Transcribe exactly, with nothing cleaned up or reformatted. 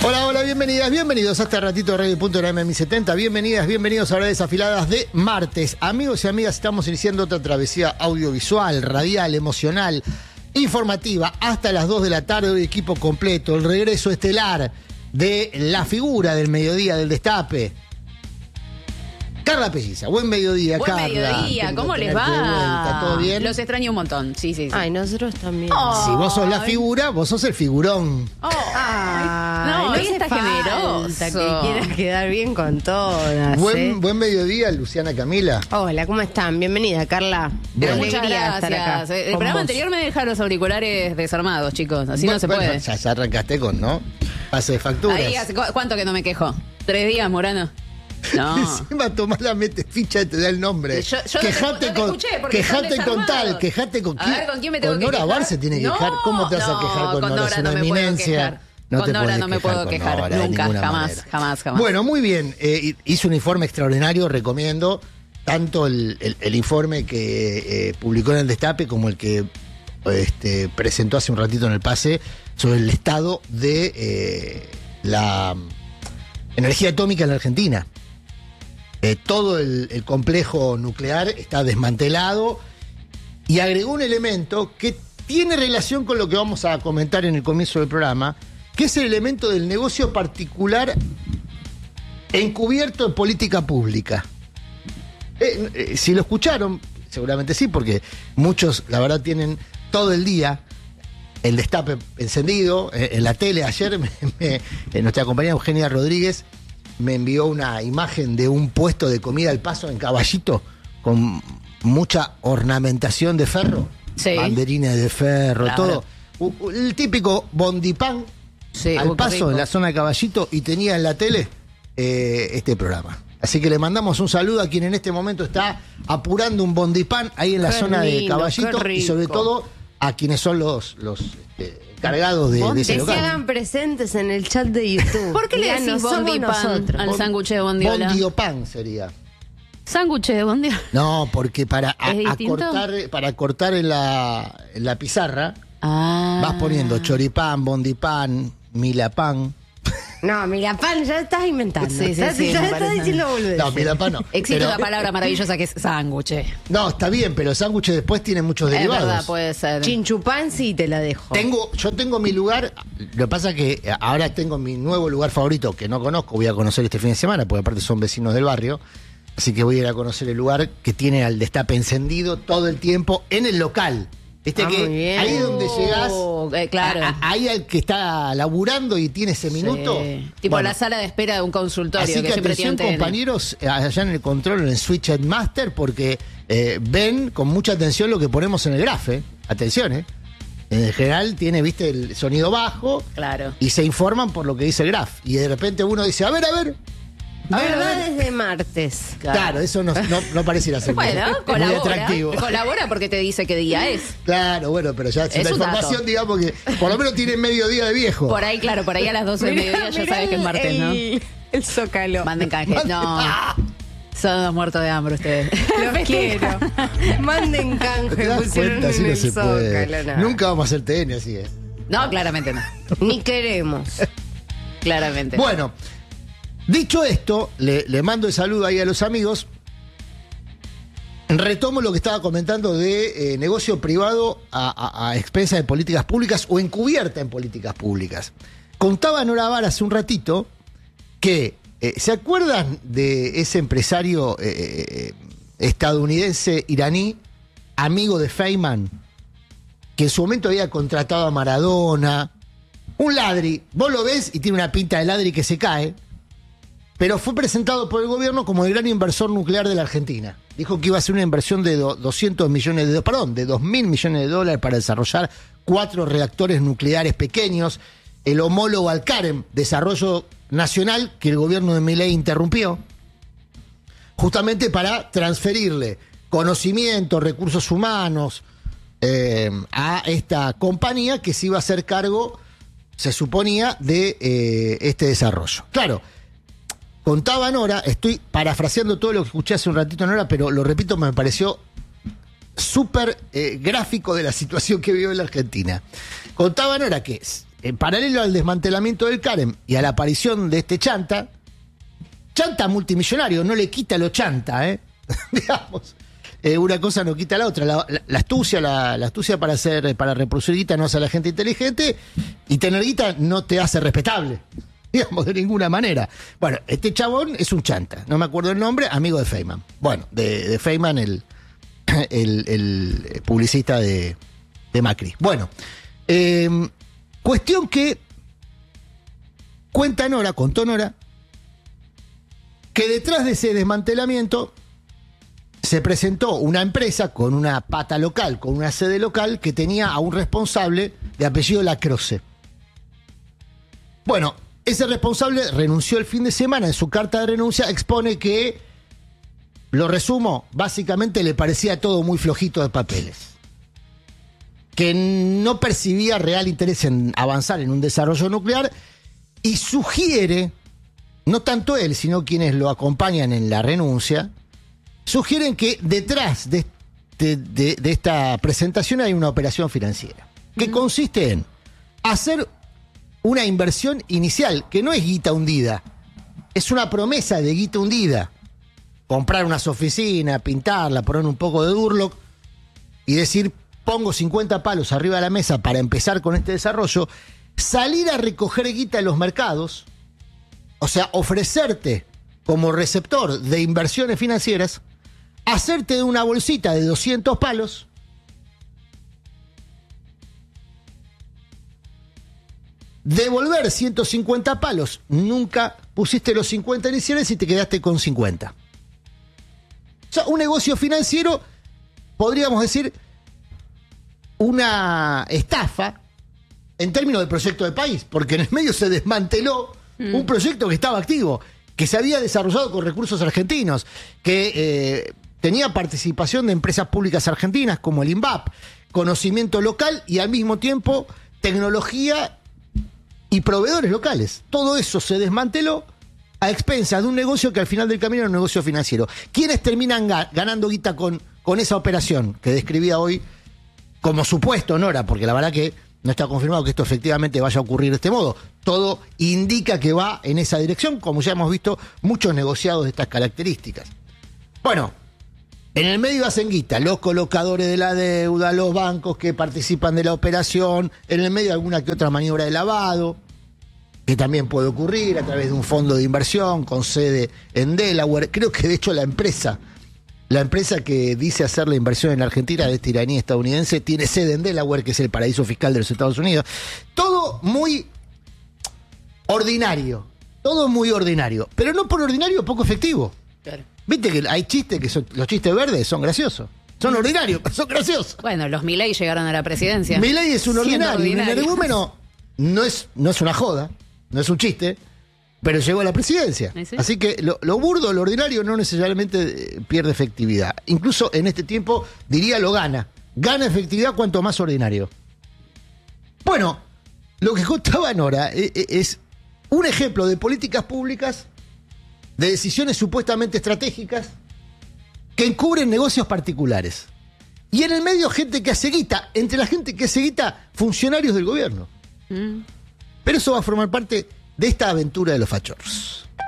Hola, hola, bienvenidas, bienvenidos a este ratito de Radio Punto M M setenta. Bienvenidas, bienvenidos a Verdades Afiladas de martes. Amigos y amigas, estamos iniciando otra travesía audiovisual, radial, emocional, informativa, hasta las dos de la tarde, hoy equipo completo, el regreso estelar de la figura del mediodía del Destape. Carla Pelliza, buen mediodía, buen Carla. Buen mediodía, ¿cómo les va? ¿Todo bien? Los extraño un montón, sí, sí, sí. Ay, nosotros también. Oh. Si vos sos la figura, vos sos el figurón. Oh. Ay, no, no hoy está generoso. generoso. Que quieras quedar bien con todas. Buen, ¿eh? buen mediodía, Luciana Camila. Hola, ¿cómo están? Bienvenida, Carla. Bueno. Qué Muchas alegría estar gracias. acá El con programa vos. anterior me dejaron los auriculares desarmados, chicos. Así Bueno, no se bueno, puede. Ya, ya arrancaste con, ¿no? Pase de facturas. Ahí, ¿hace cu- ¿cuánto que no me quejo? ¿Tres días, Morano? No. Encima Tomás la mete ficha y te da el nombre. Yo- yo no quejate te- no te con, escuché porque quejate están con desarmados. tal, quejate con A quién. ver, ¿con quién me tengo con que Nora quejar? Bar se tiene que No, quejar. ¿Cómo te vas a no, quejar con, con Nora? Nora Es una no me puedo eminencia. quejar. No Con te Nora podés no me quejar puedo con quejar. Nora, de Nunca, ninguna jamás, manera. jamás, jamás. Bueno, muy bien. Eh, hizo un informe extraordinario recomiendo tanto el, el- el informe que eh, publicó en el Destape como el que este, presentó hace un ratito en el Pase sobre el estado de eh, la energía atómica en la Argentina. Eh, todo el, el complejo nuclear está desmantelado y agregó un elemento que tiene relación con lo que vamos a comentar en el comienzo del programa, que es el elemento del negocio particular encubierto en política pública. Eh, eh, si lo escucharon, seguramente sí, porque muchos, la verdad, tienen todo el día el Destape encendido eh, en la tele. Ayer me, me, eh, nuestra compañera Eugenia Rodríguez me envió una imagen de un puesto de comida al paso en Caballito con mucha ornamentación de ferro, Sí. banderines de ferro, Claro. todo. U- u- El típico bondipán Sí, al uy, qué paso rico. en la zona de Caballito y tenía en la tele eh, este programa. Así que le mandamos un saludo a quien en este momento está apurando un bondipán ahí en la Qué zona de lindo, Caballito qué y sobre rico. todo a quienes son los, los este, cargados de, de ese Que se local. hagan presentes en el chat de YouTube. ¿Por qué le Díganos, decís somos bondi pan nosotros. al sándwich de bondiola? Bondiopan sería. Sándwich de bondiola. No, porque para a- ¿Es distinto? acortar, para cortar en la, en la pizarra Ah. vas poniendo choripán, bondipán, milapán. No, mira, pan, ya estás inventando. Sí, sí, ya sí, ya me estás parece. diciendo boludeces. No, milapán no. Existe Pero- una palabra maravillosa que es sándwich. Es No, está bien, pero el sándwich después tiene muchos derivados. verdad, puede ser. Chinchupán sí te la dejo. Tengo, yo tengo mi lugar, lo que pasa es que ahora tengo mi nuevo lugar favorito que no conozco, voy a conocer este fin de semana, porque aparte son vecinos del barrio, así que voy a ir a conocer el lugar que tiene al Destape encendido todo el tiempo en el local. Viste Ah, que muy bien. ahí es donde llegás, Oh, eh, claro. a- a- ahí al que está laburando y tiene ese minuto. Sí. Tipo Bueno, la sala de espera de un consultorio. así que siempre atención tiene T N. compañeros, allá en el control, en el Switch Master, porque eh, ven con mucha atención lo que ponemos en el graph, ¿eh? Atención, ¿eh? En general tiene, viste, el sonido bajo Claro. y se informan por lo que dice el graph. Y de repente uno dice, a ver, a ver. A ver, a ver. Verdades de martes. Claro, eso no, no, no pareciera ser muy- Bueno, muy colabora. atractivo. Colabora porque te dice qué día es. Claro, bueno, pero ya es Es una un información, dato. digamos, que por lo menos tiene medio día de viejo. Por ahí, claro, por ahí a las doce del mediodía ya sabes que es martes, ¿no? el, el zócalo. Manden canje. No. Son unos muertos de hambre ustedes. Los quiero. Manden canje. ¿Te das pusieron cuenta? Así en no el se puede. Zócalo, no. Nunca vamos a hacer T N, así es. No, claramente no. Ni queremos. Claramente. Bueno, dicho esto, le, le mando el saludo ahí a los amigos. Retomo lo que estaba comentando de eh, negocio privado a, a, a expensas de políticas públicas o encubierta en políticas públicas. Contaba Nora Bar hace un ratito que, eh, ¿se acuerdan de ese empresario eh, estadounidense iraní, amigo de Feynman, que en su momento había contratado a Maradona? Un ladri, vos lo ves y tiene una pinta de ladri que se cae, pero fue presentado por el gobierno como el gran inversor nuclear de la Argentina. Dijo que iba a ser una inversión de do- doscientos millones de dólares, perdón, de dos mil millones de dólares para desarrollar cuatro reactores nucleares pequeños, el homólogo al CAREM, desarrollo nacional, que el gobierno de Milei interrumpió, justamente para transferirle conocimiento, recursos humanos eh, a esta compañía que se iba a hacer cargo, se suponía, de eh, este desarrollo. Claro, contaba Nora, estoy parafraseando todo lo que escuché hace un ratito Nora, pero lo repito, me pareció súper eh, gráfico de la situación que vive en la Argentina. Contaba Nora que en paralelo al desmantelamiento del Carem y a la aparición de este chanta, chanta multimillonario, no le quita lo chanta, ¿eh? Digamos, eh, una cosa no quita la otra. La, la, la astucia, la, la astucia para hacer, para reproducir guita no hace a la gente inteligente, y tener guita no te hace respetable, digamos, de ninguna manera. Bueno, este chabón es un chanta, no me acuerdo el nombre, amigo de Feynman. Bueno, de, de Feynman, el, el, el publicista de, de Macri. Bueno, eh, cuestión que cuenta Nora, contó Nora, que detrás de ese desmantelamiento se presentó una empresa con una pata local, con una sede local, que tenía a un responsable de apellido Lacroce. Bueno, ese responsable renunció el fin de semana. En su carta de renuncia expone que, lo resumo, básicamente le parecía todo muy flojito de papeles, que no percibía real interés en avanzar en un desarrollo nuclear, y sugiere, no tanto él, sino quienes lo acompañan en la renuncia, sugieren que detrás de, de, de, de esta presentación hay una operación financiera, que consiste en hacer una inversión inicial, que no es guita hundida, es una promesa de guita hundida. Comprar unas oficinas, pintarla, poner un poco de Durlock y decir, pongo cincuenta palos arriba de la mesa para empezar con este desarrollo, salir a recoger guita en los mercados, o sea, ofrecerte como receptor de inversiones financieras, hacerte de una bolsita de doscientos palos, devolver ciento cincuenta palos, nunca pusiste los cincuenta iniciales y te quedaste con cincuenta. O sea, un negocio financiero, podríamos decir, una estafa en términos de proyecto de país, porque en el medio se desmanteló mm. un proyecto que estaba activo, que se había desarrollado con recursos argentinos, que eh, tenía participación de empresas públicas argentinas como el INVAP, conocimiento local y al mismo tiempo tecnología y proveedores locales. Todo eso se desmanteló a expensas de un negocio que al final del camino era un negocio financiero. ¿Quiénes terminan ga- ganando guita con, con esa operación que describía hoy como supuesto, Nora? Porque la verdad que no está confirmado que esto efectivamente vaya a ocurrir de este modo. Todo indica que va en esa dirección, como ya hemos visto muchos negociados de estas características. Bueno, en el medio hacen guita los colocadores de la deuda, los bancos que participan de la operación, en el medio alguna que otra maniobra de lavado, que también puede ocurrir a través de un fondo de inversión con sede en Delaware. Creo que de hecho la empresa, la empresa que dice hacer la inversión en la Argentina, de esta iraní estadounidense, tiene sede en Delaware, que es el paraíso fiscal de los Estados Unidos. Todo muy ordinario, todo muy ordinario, pero no por ordinario poco efectivo. Claro. Viste que hay chistes que son, los chistes verdes son graciosos. Son ordinarios, pero son graciosos. Bueno, los Milei llegaron a la presidencia. Milei es un Siendo ordinario, un ordinario. energúmeno. No es, no es una joda, no es un chiste, pero llegó a la presidencia. ¿Sí? Así que lo, lo burdo, lo ordinario no necesariamente eh, pierde efectividad. Incluso en este tiempo, diría, lo gana. Gana efectividad cuanto más ordinario. Bueno, lo que contaba Nora eh, eh, es un ejemplo de políticas públicas, de decisiones supuestamente estratégicas que encubren negocios particulares. Y en el medio gente que hace guita, entre la gente que hace guita, funcionarios del gobierno. Mm. Pero eso va a formar parte de esta aventura de los fachorros.